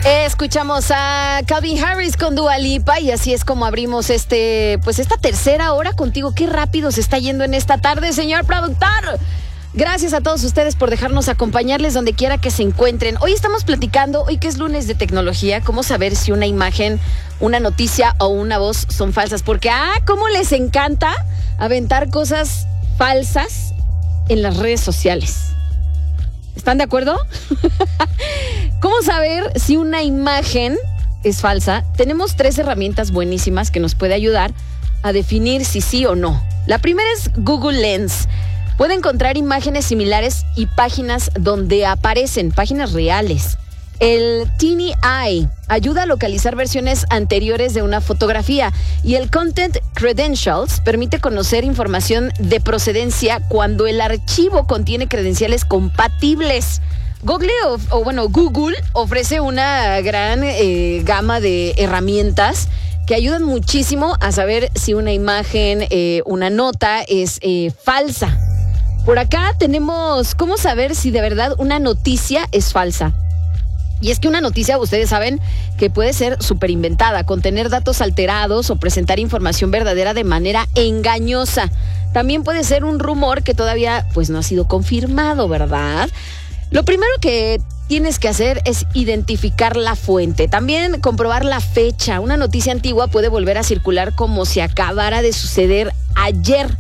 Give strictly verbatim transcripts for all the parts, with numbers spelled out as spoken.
Escuchamos a Calvin Harris con Dua Lipa y así es como abrimos este, pues esta tercera hora contigo. Qué rápido se está yendo en esta tarde, señor productor. Gracias a todos ustedes por dejarnos acompañarles donde quiera que se encuentren. Hoy estamos platicando, hoy que es lunes de tecnología, cómo saber si una imagen, una noticia o una voz son falsas. Porque, ah, cómo les encanta aventar cosas falsas en las redes sociales. ¿Están de acuerdo? ¿Cómo saber si una imagen es falsa? Tenemos tres herramientas buenísimas que nos puede ayudar a definir si sí o no. La primera es Google Lens. Puede encontrar imágenes similares y páginas donde aparecen, páginas reales. El Tiny Eye ayuda a localizar versiones anteriores de una fotografía y el Content Credentials permite conocer información de procedencia cuando el archivo contiene credenciales compatibles. Google, o, o bueno, Google ofrece una gran eh, gama de herramientas que ayudan muchísimo a saber si una imagen, eh, una nota es eh, falsa. Por acá tenemos cómo saber si de verdad una noticia es falsa. Y es que una noticia, ustedes saben, que puede ser súper inventada, contener datos alterados o presentar información verdadera de manera engañosa. También puede ser un rumor que todavía pues no ha sido confirmado, ¿verdad? Lo primero que tienes que hacer es identificar la fuente. También comprobar la fecha. Una noticia antigua puede volver a circular como si acabara de suceder ayer.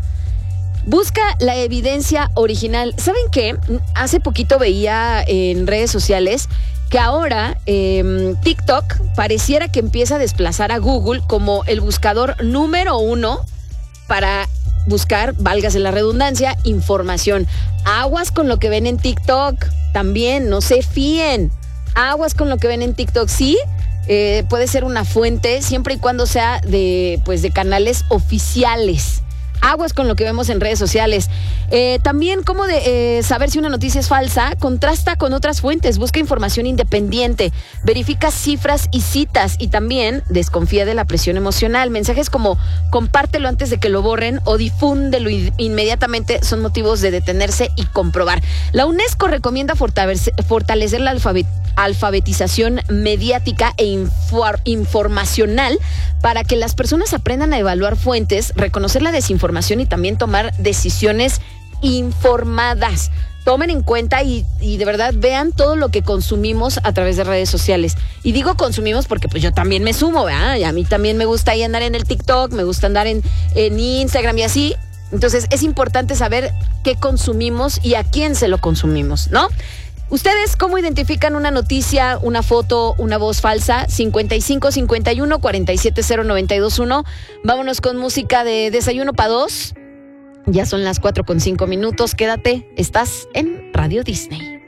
Busca la evidencia original. ¿Saben qué? Hace poquito veía en redes sociales que ahora eh, TikTok pareciera que empieza a desplazar a Google como el buscador número uno para buscar, válgase la redundancia, información. Aguas con lo que ven en TikTok. También, no se fíen. Aguas con lo que ven en TikTok. Sí, eh, puede ser una fuente siempre y cuando sea de, pues, de canales oficiales. Aguas con lo que vemos en redes sociales. Eh, también, ¿cómo de, eh, saber si una noticia es falsa? Contrasta con otras fuentes, busca información independiente, verifica cifras y citas y también desconfía de la presión emocional. Mensajes como compártelo antes de que lo borren o difúndelo inmediatamente son motivos de detenerse y comprobar. La UNESCO recomienda fortalecer la alfabet alfabetización mediática e infor informacional para que las personas aprendan a evaluar fuentes, reconocer la desinformación y también tomar decisiones informadas. Tomen en cuenta y, y de verdad vean todo lo que consumimos a través de redes sociales. Y digo consumimos porque pues yo también me sumo, ¿verdad? Y a mí también me gusta ahí andar en el TikTok, me gusta andar en, en Instagram y así. Entonces es importante saber qué consumimos y a quién se lo consumimos, ¿no? ¿Ustedes cómo identifican una noticia, una foto, una voz falsa? cincuenta y cinco cincuenta y uno cuarenta y siete cero noventa y dos uno. Vámonos con música de Desayuno para Dos. Ya son las cuatro con cinco minutos. Quédate, estás en Radio Disney.